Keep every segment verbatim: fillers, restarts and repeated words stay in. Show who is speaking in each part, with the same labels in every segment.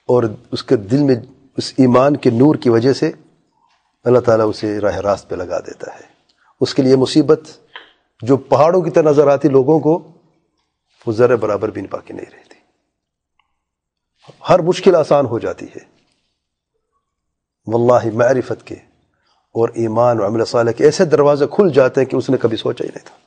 Speaker 1: اور اس کے دل میں اس ایمان کے نور کی وجہ سے اللہ تعالیٰ اسے راہ راست پہ لگا دیتا ہے. اس کے لیے مصیبت جو پہاڑوں کی طرح نظر آتی لوگوں کو، وہ ذرے برابر بھی باقی نہیں رہتی. ہر مشکل آسان ہو جاتی ہے. واللہ معرفت کے اور ایمان و عمل صالح کے ایسے دروازے کھل جاتے ہیں کہ اس نے کبھی سوچا ہی نہیں تھا.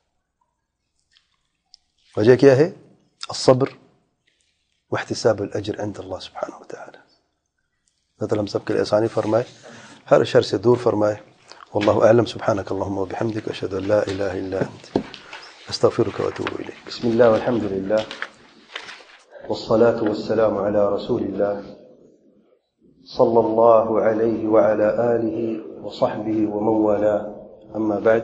Speaker 1: وجہ کیا ہے؟ الصبر واحتساب الاجر عند اللہ سبحانہ وتعالی. اللہ تعالیٰ ہم سب کے لیے آسانی فرمائے، ہر شر سے دور فرمائے. واللہ اعلم. سبحانک اللہم وبحمدک، اشہد ان لا الہ الا انت، استغفرک واتوب الیک. بسم اللہ والحمد للہ والصلاة والسلام على رسول اللہ صلی اللہ علیہ وعلى آلہ وصحبہ ومن والاه. اما بعد،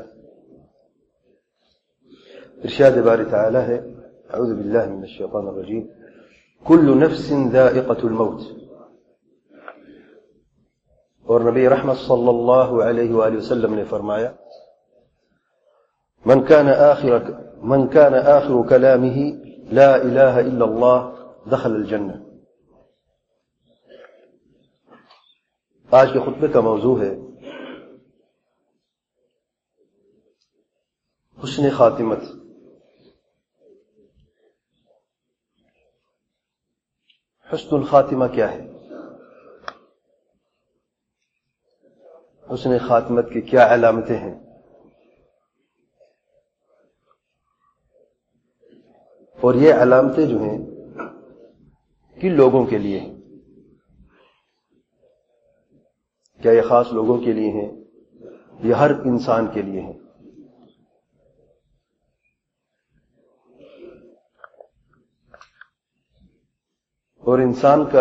Speaker 1: ارشاد باری تعالی ہے، اعوذ باللہ من الشیطان الرجیم، کل نفس ذائقۃ الموت. اور نبی رحمت صلی اللہ علیہ وآلہ وسلم نے فرمایا، من كان آخر من كان آخر كلامه لا الہ الا اللہ دخل الجنہ. آج کے خطبے کا موضوع ہے حسن خاتمت. حسن الخاتمہ کیا ہے؟ حسن خاتمت کی کیا علامتیں ہیں؟ اور یہ علامتیں جو ہیں کن لوگوں کے لیے ہیں؟ کیا یہ خاص لوگوں کے لیے ہیں؟ یہ ہر انسان کے لیے ہیں. اور انسان کا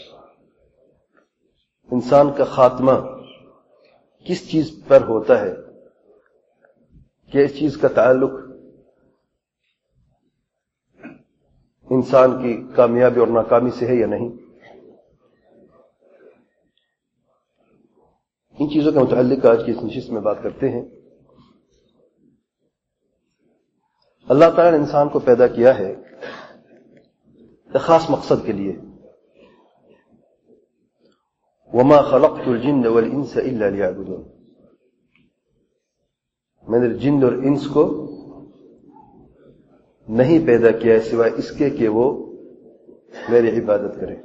Speaker 1: انسان کا خاتمہ کس چیز پر ہوتا ہے؟ کہ اس چیز کا تعلق انسان کی کامیابی اور ناکامی سے ہے یا نہیں؟ ان چیزوں کے متعلق آج کی اس نشست میں بات کرتے ہیں. اللہ تعالیٰ نے انسان کو پیدا کیا ہے ایک خاص مقصد کے لیے. وما خلقت الجن والانس الا ليعبدون. میں نے جن اور انس کو نہیں پیدا کیا سوائے اس کے کہ وہ میری عبادت کریں.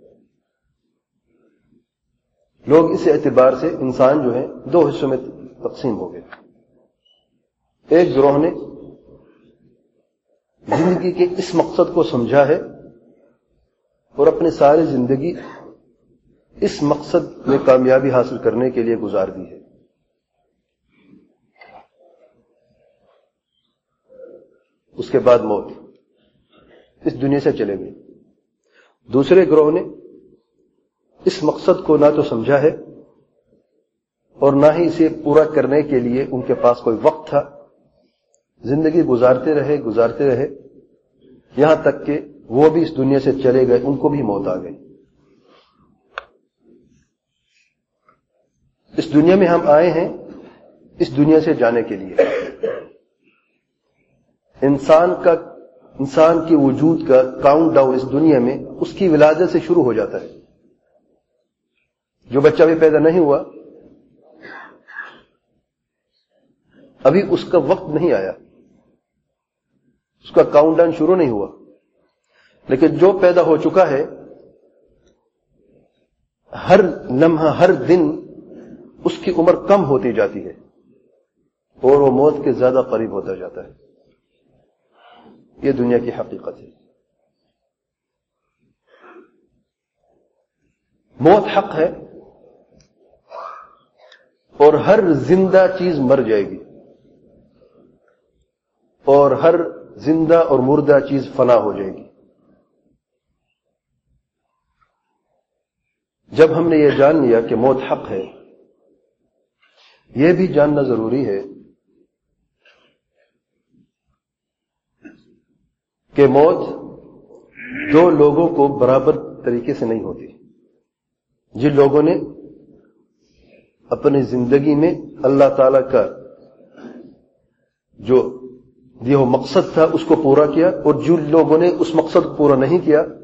Speaker 1: لوگ اس اعتبار سے انسان جو ہے دو حصوں میں تقسیم ہو گئے. ایک گروہ نے زندگی کے اس مقصد کو سمجھا ہے اور اپنی ساری زندگی اس مقصد میں کامیابی حاصل کرنے کے لیے گزار دی ہے. اس کے بعد موت، اس دنیا سے چلے گئے. دوسرے گروہ نے اس مقصد کو نہ تو سمجھا ہے اور نہ ہی اسے پورا کرنے کے لیے ان کے پاس کوئی وقت تھا. زندگی گزارتے رہے گزارتے رہے یہاں تک کہ وہ بھی اس دنیا سے چلے گئے، ان کو بھی موت آ گئی. اس دنیا میں ہم آئے ہیں اس دنیا سے جانے کے لیے. انسان کا انسان کے وجود کا کاؤنٹ ڈاؤن اس دنیا میں اس کی ولادت سے شروع ہو جاتا ہے. جو بچہ بھی پیدا نہیں ہوا ابھی اس کا وقت نہیں آیا، اس کا کاؤنٹ ڈاؤن شروع نہیں ہوا. لیکن جو پیدا ہو چکا ہے، ہر لمحہ ہر دن اس کی عمر کم ہوتی جاتی ہے اور وہ موت کے زیادہ قریب ہوتا جاتا ہے. یہ دنیا کی حقیقت ہے. موت حق ہے اور ہر زندہ چیز مر جائے گی اور ہر زندہ اور مردہ چیز فنا ہو جائے گی. جب ہم نے یہ جان لیا کہ موت حق ہے، یہ بھی جاننا ضروری ہے کہ موت دو لوگوں کو برابر طریقے سے نہیں ہوتی. جن لوگوں نے اپنی زندگی میں اللہ تعالی کا جو یہ مقصد تھا اس کو پورا کیا، اور جن لوگوں نے اس مقصد کو پورا نہیں کیا